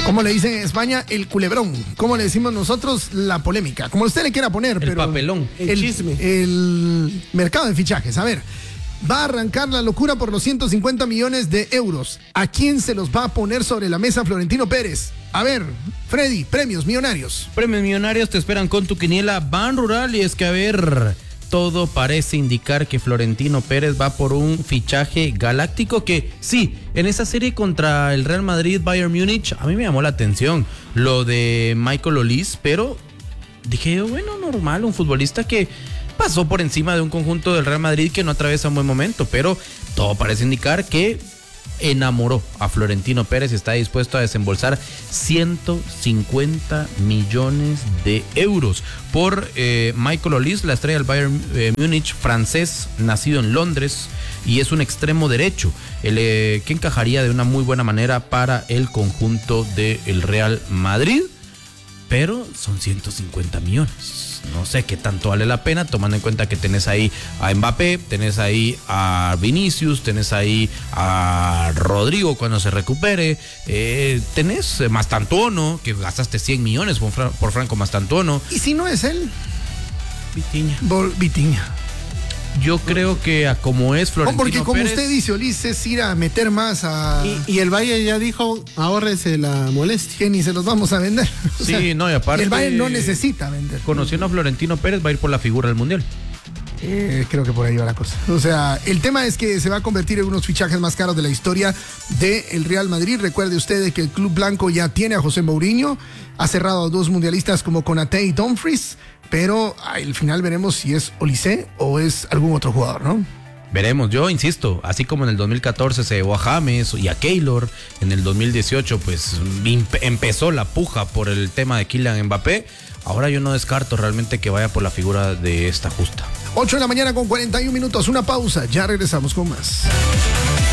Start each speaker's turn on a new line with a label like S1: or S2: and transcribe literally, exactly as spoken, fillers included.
S1: ¿Cómo le dicen en España? El culebrón. ¿Cómo le decimos nosotros? La polémica. Como usted le quiera poner,
S2: el
S1: pero...
S2: papelón.
S1: El, el chisme. El mercado de fichajes. A ver, va a arrancar la locura por los ciento cincuenta millones de euros. ¿A quién se los va a poner sobre la mesa Florentino Pérez? A ver, Freddy, premios millonarios.
S2: Premios millonarios te esperan con tu quiniela Ban Rural. Y es que, a ver, todo parece indicar que Florentino Pérez va por un fichaje galáctico que, sí, en esa serie contra el Real Madrid, Bayern Múnich, a mí me llamó la atención lo de Michael Olise, pero dije, bueno, normal, un futbolista que pasó por encima de un conjunto del Real Madrid que no atraviesa un buen momento, pero todo parece indicar que enamoró a Florentino Pérez y está dispuesto a desembolsar ciento cincuenta millones de euros por eh, Michael Olise, la estrella del Bayern eh, Múnich, francés, nacido en Londres, y es un extremo derecho, el, eh, que encajaría de una muy buena manera para el conjunto del Real Madrid, pero son ciento cincuenta millones. No sé qué tanto vale la pena, tomando en cuenta que tenés ahí a Mbappé, tenés ahí a Vinicius, tenés ahí a Rodrigo cuando se recupere, eh, tenés Mastantuono, que gastaste cien millones por, Fra- por Franco Mastantuono.
S1: ¿Y si no es él?
S2: Vitinha.
S1: Vol- Vitinha.
S2: Yo creo que a como es Florentino
S1: Porque como
S2: Pérez,
S1: usted dice, Olise, es ir a meter más a...
S3: Y, y el Bayern ya dijo, ahórrese la molestia.
S1: Que ni se los vamos a vender. O
S2: sí,
S1: sea,
S2: no, y aparte
S1: el Bayern no necesita vender.
S2: Conociendo a Florentino Pérez va a ir por la figura del Mundial.
S1: Eh, creo que por ahí va la cosa. O sea, el tema es que se va a convertir en uno de los fichajes más caros de la historia del Real Madrid. Recuerde usted que el Club Blanco ya tiene a José Mourinho, ha cerrado a dos mundialistas como Konaté y Dumfries, pero al final veremos si es Olise o es algún otro jugador, ¿no?
S2: Veremos, yo insisto, así como en el dos mil catorce se llevó a James y a Keylor, en el dos mil dieciocho pues empezó la puja por el tema de Kylian Mbappé, ahora yo no descarto realmente que vaya por la figura de esta justa.
S1: ocho de la mañana con cuarenta y un minutos, una pausa, ya regresamos con más.